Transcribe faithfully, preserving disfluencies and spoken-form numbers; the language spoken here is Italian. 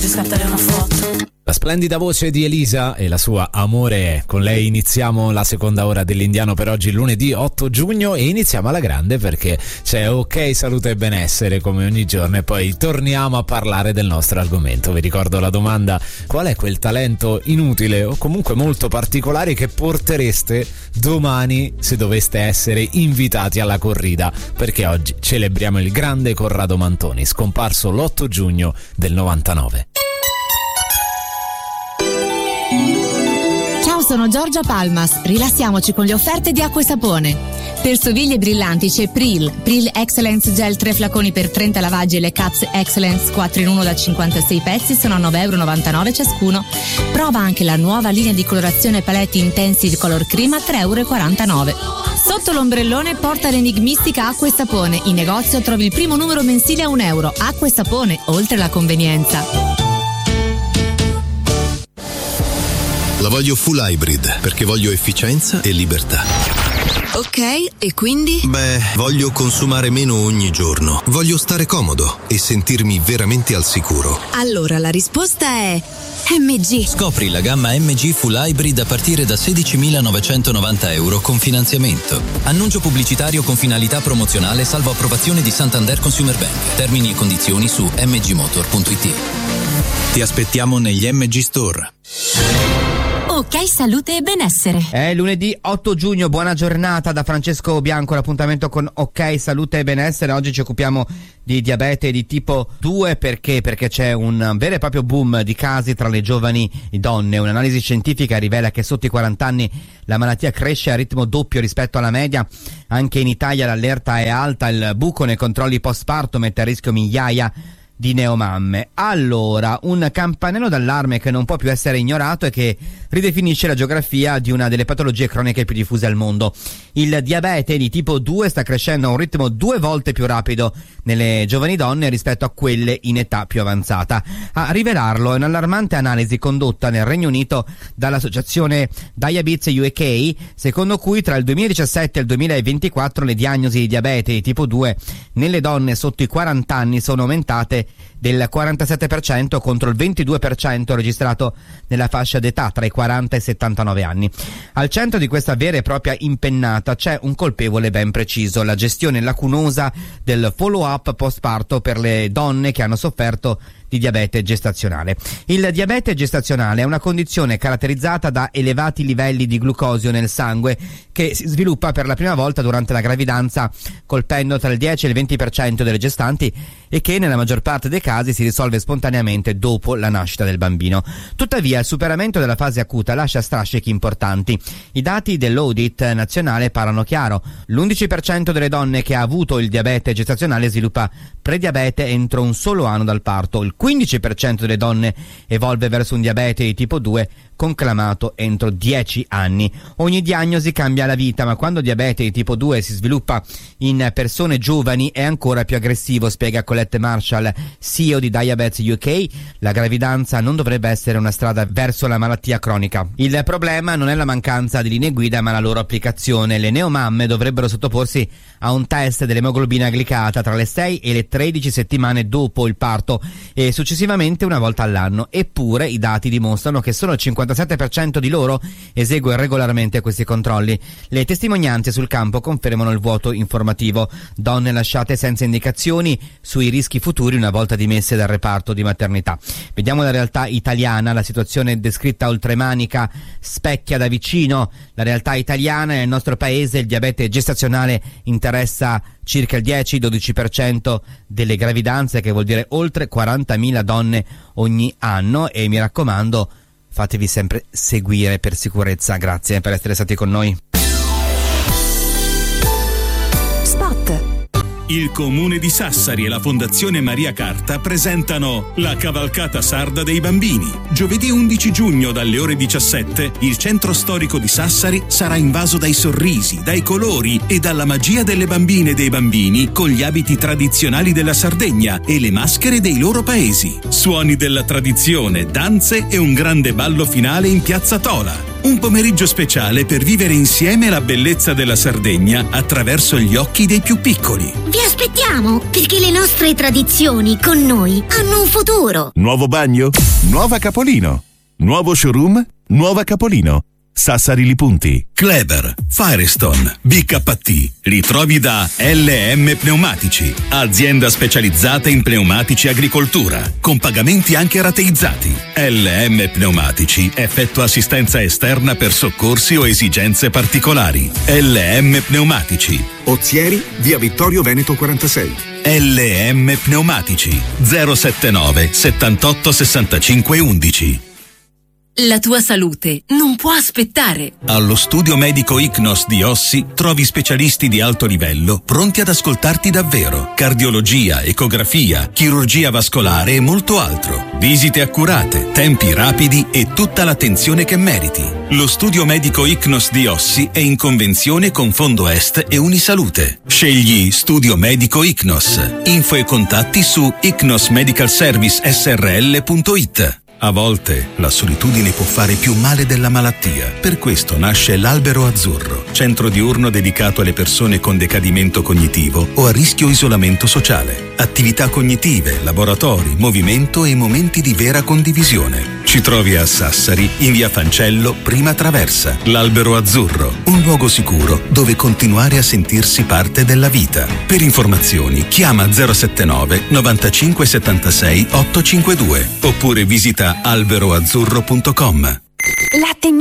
scattare una foto. La splendida voce di Elisa e la sua Amore è. Con lei iniziamo la seconda ora dell'Indiano per oggi, lunedì otto giugno, e iniziamo alla grande perché c'è Ok Salute e Benessere come ogni giorno e poi torniamo a parlare del nostro argomento. Vi ricordo la domanda: qual è quel talento inutile o comunque molto particolare che portereste domani se doveste essere invitati alla corrida? Perché oggi celebriamo il grande Corrado Mantoni, scomparso l'otto giugno del novantanove. Ciao, sono Giorgia Palmas. Rilassiamoci con le offerte di acqua e sapone. Per stoviglie brillanti c'è Pril. Pril Excellence Gel tre flaconi per trenta lavaggi e le Caps Excellence quattro in uno da cinquantasei pezzi sono a nove virgola novantanove euro ciascuno. Prova anche la nuova linea di colorazione paletti Intensive Color Cream a tre virgola quarantanove euro. Sotto l'ombrellone porta l'enigmistica acqua e sapone. In negozio trovi il primo numero mensile a un euro. Acqua e sapone, oltre la convenienza. La voglio full hybrid perché voglio efficienza e libertà. Ok, e quindi? Beh, voglio consumare meno ogni giorno. Voglio stare comodo e sentirmi veramente al sicuro. Allora la risposta è M G. Scopri la gamma M G Full Hybrid a partire da sedicimilanovecentonovanta euro con finanziamento. Annuncio pubblicitario con finalità promozionale salvo approvazione di Santander Consumer Bank. Termini e condizioni su m g motor punto i t. Ti aspettiamo negli M G Store. Ok Salute e Benessere. È lunedì otto giugno, buona giornata da Francesco Bianco, l'appuntamento con Ok Salute e Benessere. Oggi ci occupiamo di diabete di tipo due, perché? Perché c'è un vero e proprio boom di casi tra le giovani donne. Un'analisi scientifica rivela che sotto i quaranta anni la malattia cresce a ritmo doppio rispetto alla media. Anche in Italia l'allerta è alta, il buco nei controlli post-parto mette a rischio migliaia di neomamme. Allora, un campanello d'allarme che non può più essere ignorato e che ridefinisce la geografia di una delle patologie croniche più diffuse al mondo. Il diabete di tipo due sta crescendo a un ritmo due volte più rapido nelle giovani donne rispetto a quelle in età più avanzata. A rivelarlo è un'allarmante analisi condotta nel Regno Unito dall'associazione Diabetes U K, secondo cui tra il duemiladiciassette e il duemilaventiquattro le diagnosi di diabete di tipo due nelle donne sotto i quaranta anni sono aumentate del quarantasette per cento contro il ventidue per cento registrato nella fascia d'età tra i quaranta e i settantanove anni. Al centro di questa vera e propria impennata c'è un colpevole ben preciso: la gestione lacunosa del follow-up postparto per le donne che hanno sofferto di diabete gestazionale. Il diabete gestazionale è una condizione caratterizzata da elevati livelli di glucosio nel sangue che si sviluppa per la prima volta durante la gravidanza, colpendo tra il dieci e il venti per cento delle gestanti, e che nella maggior parte dei casi si risolve spontaneamente dopo la nascita del bambino. Tuttavia il superamento della fase acuta lascia strascichi importanti. I dati dell'Audit nazionale parlano chiaro: l'undici per cento delle donne che ha avuto il diabete gestazionale sviluppa prediabete entro un solo anno dal parto, il quindici per cento delle donne evolve verso un diabete di tipo due conclamato entro dieci anni. Ogni diagnosi cambia la vita, ma quando il diabete di tipo due si sviluppa in persone giovani è ancora più aggressivo, spiega Colette Marshall, C E O di Diabetes U K. La gravidanza non dovrebbe essere una strada verso la malattia cronica. Il problema non è la mancanza di linee guida, ma la loro applicazione. Le neomamme dovrebbero sottoporsi a un test dell'emoglobina glicata tra le sei e le tredici settimane dopo il parto e successivamente una volta all'anno. Eppure i dati dimostrano che solo il cinquantasette per cento di loro esegue regolarmente questi controlli. Le testimonianze sul campo confermano il vuoto informativo: donne lasciate senza indicazioni sui rischi futuri una volta dimesse dal reparto di maternità. Vediamo la realtà italiana. La situazione descritta oltremanica specchia da vicino la realtà italiana. Nel nostro paese il diabete gestazionale interessa circa il dieci dodici per cento delle gravidanze, che vuol dire oltre quarantamila donne ogni anno, e mi raccomando, fatevi sempre seguire per sicurezza. Grazie per essere stati con noi. Il Comune di Sassari e la Fondazione Maria Carta presentano la Cavalcata Sarda dei Bambini. Giovedì undici giugno dalle ore diciassette il centro storico di Sassari sarà invaso dai sorrisi, dai colori e dalla magia delle bambine e dei bambini con gli abiti tradizionali della Sardegna e le maschere dei loro paesi. Suoni della tradizione, danze e un grande ballo finale in Piazza Tola. Un pomeriggio speciale per vivere insieme la bellezza della Sardegna attraverso gli occhi dei più piccoli. Vi aspettiamo, perché le nostre tradizioni con noi hanno un futuro. Nuovo bagno? Nuova Capolino. Nuovo showroom? Nuova Capolino. Sassari Lipunti. Kleber, Firestone, B K T, li trovi da L M Pneumatici, azienda specializzata in pneumatici agricoltura, con pagamenti anche rateizzati. L M Pneumatici effettua assistenza esterna per soccorsi o esigenze particolari. L M Pneumatici. Ozieri, via Vittorio Veneto quarantasei. L M Pneumatici zero settantanove settantotto sessantacinque undici. La tua salute non può aspettare. Allo studio medico Icnos di Ossi trovi specialisti di alto livello pronti ad ascoltarti davvero. Cardiologia, ecografia, chirurgia vascolare e molto altro. Visite accurate, tempi rapidi e tutta l'attenzione che meriti. Lo studio medico Icnos di Ossi è in convenzione con Fondo Est e Unisalute. Scegli Studio Medico Icnos. Info e contatti su icnos medical service s r l punto i t. A volte la solitudine può fare più male della malattia. Per questo nasce l'Albero Azzurro, centro diurno dedicato alle persone con decadimento cognitivo o a rischio isolamento sociale. Attività cognitive, laboratori, movimento e momenti di vera condivisione. Ci trovi a Sassari, in via Fancello, prima traversa. L'Albero Azzurro, un luogo sicuro dove continuare a sentirsi parte della vita. Per informazioni chiama zero settantanove novantacinque settantasei ottocentocinquantadue oppure visita albero azzurro punto com. Latte